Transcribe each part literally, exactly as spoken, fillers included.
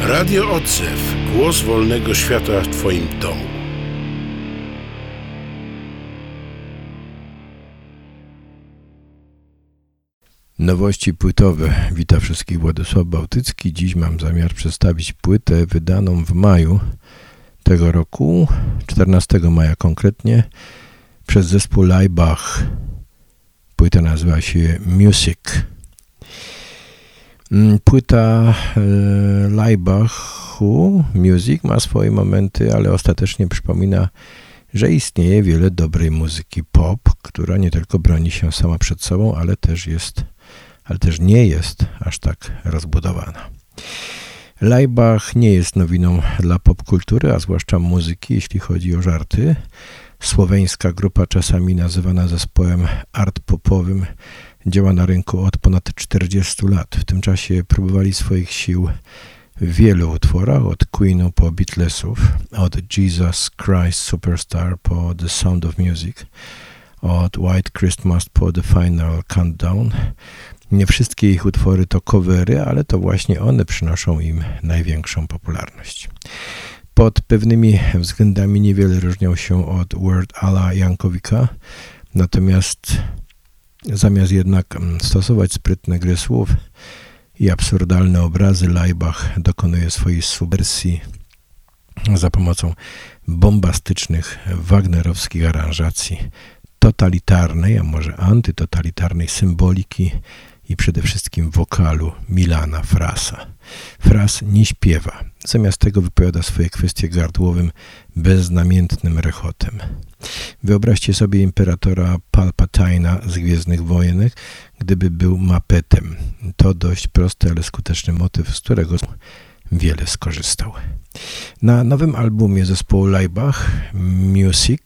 Radio Odzew. Głos wolnego świata w Twoim domu. Nowości płytowe. Witam wszystkich, Władysław Bałtycki. Dziś mam zamiar przedstawić płytę wydaną w maju tego roku, czternastego maja konkretnie, przez zespół Laibach. Płyta nazywa się Music. Płyta e, Laibachu Music ma swoje momenty, ale ostatecznie przypomina, że istnieje wiele dobrej muzyki pop, która nie tylko broni się sama przed sobą, ale też jest, ale też nie jest aż tak rozbudowana. Laibach nie jest nowiną dla popkultury, a zwłaszcza muzyki, jeśli chodzi o żarty. Słoweńska grupa, czasami nazywana zespołem art popowym, działa na rynku od ponad czterdziestu lat. W tym czasie próbowali swoich sił w wielu utworach, od Queenu po Beatlesów, od Jesus Christ Superstar po The Sound of Music, od White Christmas po The Final Countdown. Nie wszystkie ich utwory to covery, ale to właśnie one przynoszą im największą popularność. Pod pewnymi względami niewiele różnią się od Word Ala Jankowika, natomiast zamiast jednak stosować sprytne gry słów i absurdalne obrazy, Laibach dokonuje swojej subwersji za pomocą bombastycznych, wagnerowskich aranżacji, totalitarnej, a może antytotalitarnej symboliki i przede wszystkim wokalu Milana Frasa. Fras nie śpiewa, zamiast tego wypowiada swoje kwestie gardłowym, beznamiętnym rechotem. Wyobraźcie sobie imperatora Palpatina z Gwiezdnych Wojen, gdyby był Mappetem. To dość prosty, ale skuteczny motyw, z którego wiele skorzystał. Na nowym albumie zespołu Laibach Music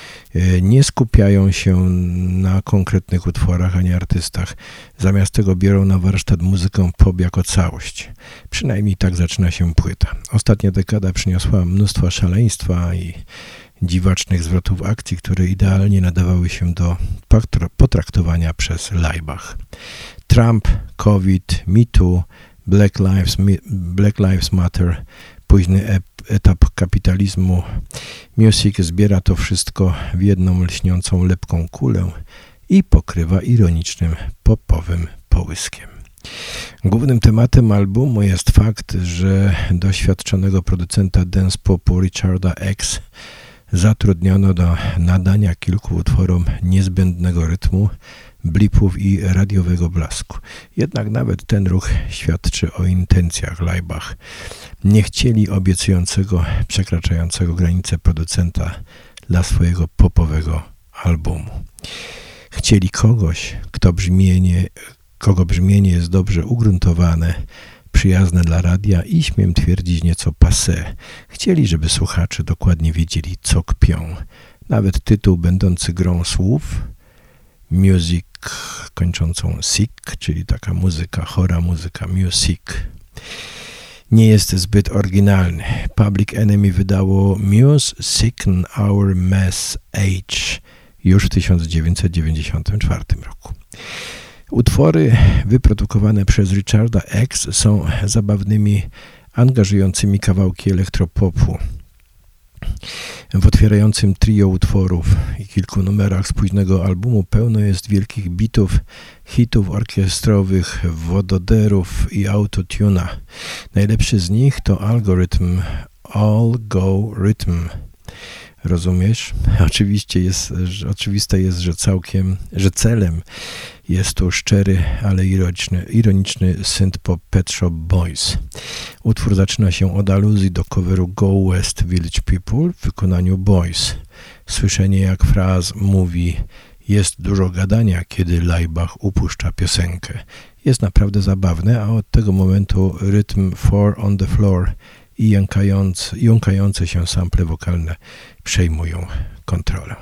nie skupiają się na konkretnych utworach ani artystach. Zamiast tego biorą na warsztat muzykę pop jako całość. Przynajmniej tak zaczyna się płyta. Ostatnia dekada przyniosła mnóstwo szaleństwa i dziwacznych zwrotów akcji, które idealnie nadawały się do potraktowania przez Laibach. Trump, COVID, Me Too, Black Lives, Black Lives Matter, późny etap kapitalizmu. Music zbiera to wszystko w jedną lśniącą lepką kulę i pokrywa ironicznym, popowym połyskiem. Głównym tematem albumu jest fakt, że doświadczonego producenta dance popu Richarda X zatrudniono do nadania kilku utworom niezbędnego rytmu, blipów i radiowego blasku. Jednak nawet ten ruch świadczy o intencjach Laibach. Nie chcieli obiecującego, przekraczającego granice producenta dla swojego popowego albumu. Chcieli kogoś, kto brzmienie, kogo brzmienie jest dobrze ugruntowane, przyjazne dla radia i, śmiem twierdzić, nieco passé. Chcieli, żeby słuchacze dokładnie wiedzieli, co kpią. Nawet tytuł będący grą słów, Music, kończącą sick, czyli taka muzyka, chora muzyka, music, nie jest zbyt oryginalny. Public Enemy wydało Muse Sicken Our Mess Age już w tysiąc dziewięćset dziewięćdziesiątym czwartym roku. Utwory wyprodukowane przez Richarda X są zabawnymi, angażującymi kawałki elektropopu. W otwierającym trio utworów i kilku numerach z późnego albumu pełno jest wielkich bitów, hitów orkiestrowych, wododerów i autotuna. Najlepszy z nich to Algorytm, All Go Rhythm. Rozumiesz? Oczywiście jest, oczywiste jest, że całkiem, że celem jest tu szczery, ale ironiczny, ironiczny synth-pop Pet Shop Boys. Utwór zaczyna się od aluzji do coveru Go West Village People w wykonaniu Boys. Słyszenie, jak Fraz mówi: jest dużo gadania, kiedy Laibach upuszcza piosenkę. Jest naprawdę zabawne, a od tego momentu rytm Four on the Floor i jąkające, jąkające się sample wokalne przejmują kontrolę.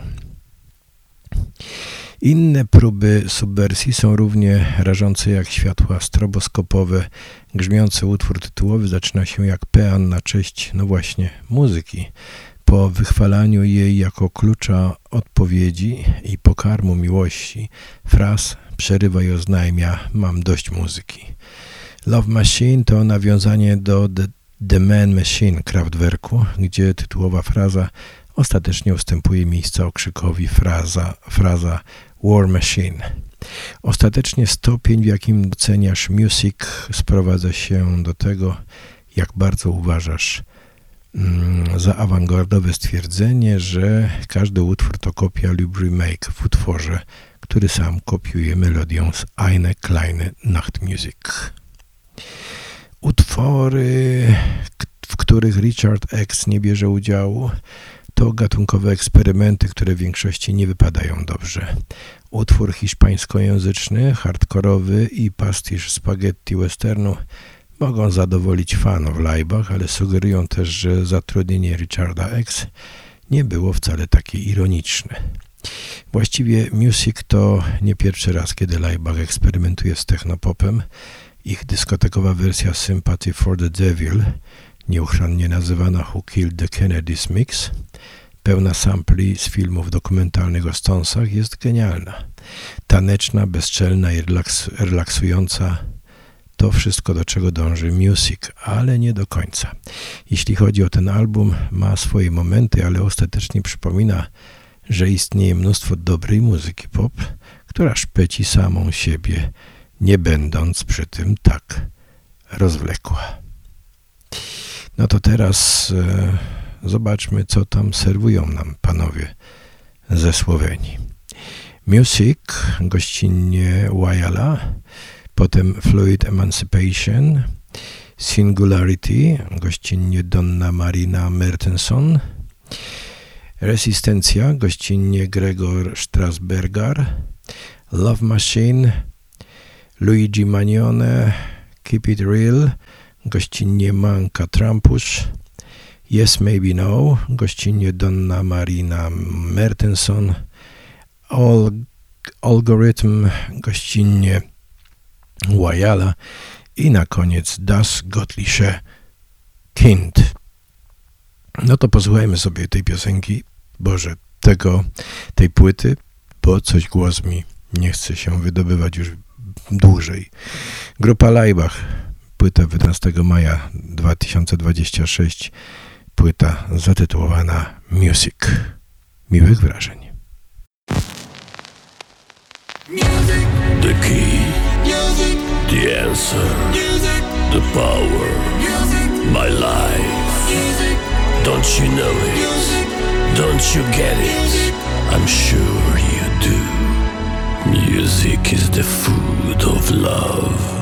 Inne próby subwersji są równie rażące jak światła stroboskopowe. Grzmiący utwór tytułowy zaczyna się jak pean na cześć, no właśnie, muzyki. Po wychwalaniu jej jako klucza odpowiedzi i pokarmu miłości, Fraz przerywa i oznajmia: mam dość muzyki. Love Machine to nawiązanie do The The Man Machine Kraftwerku, gdzie tytułowa fraza ostatecznie ustępuje miejsca okrzykowi fraza, fraza War Machine. Ostatecznie stopień, w jakim doceniasz music, sprowadza się do tego, jak bardzo uważasz mm, za awangardowe stwierdzenie, że każdy utwór to kopia lub remake w utworze, który sam kopiuje melodią z Eine kleine Nachtmusik. Utwory, w których Richard X nie bierze udziału, to gatunkowe eksperymenty, które w większości nie wypadają dobrze. Utwór hiszpańskojęzyczny, hardkorowy i pastisz spaghetti westernu mogą zadowolić fanów Laibach, ale sugerują też, że zatrudnienie Richarda X nie było wcale takie ironiczne. Właściwie Music to nie pierwszy raz, kiedy Laibach eksperymentuje z technopopem. Ich dyskotekowa wersja Sympathy for the Devil, nieuchronnie nazywana Who Killed the Kennedys Mix, pełna sampli z filmów dokumentalnych o Stonesach, jest genialna. Taneczna, bezczelna i relaks relaksująca to wszystko, do czego dąży Music, ale nie do końca. Jeśli chodzi o ten album, ma swoje momenty, ale ostatecznie przypomina, że istnieje mnóstwo dobrej muzyki pop, która szpeci samą siebie, nie będąc przy tym tak rozwlekła. No to teraz e, zobaczmy, co tam serwują nam panowie ze Słowenii. Music, gościnnie Wajala, potem Fluid Emancipation, Singularity, gościnnie Donna Marina Mertenson, Resistencja, gościnnie Gregor Strasbergar, Love Machine, Luigi Magnone, Keep It Real, gościnnie Manka Trampusz, Yes Maybe No, gościnnie Donna Marina Mertenson, All, Algorithm, gościnnie Wajala i na koniec Das Göttliche Kind. No to posłuchajmy sobie tej piosenki, Boże, tego, tej płyty, bo coś głos mi nie chce się wydobywać już dłużej. Grupa Laibach, płyta piętnastego maja dwa tysiące dwudziestego szóstego, płyta zatytułowana Music. Miłych wrażeń. Music. The key, Music. the answer, Music. the power, Music. my life. Music. Don't you know it? Music. Don't you get it? Music. I'm sure you do. Music is the food of love.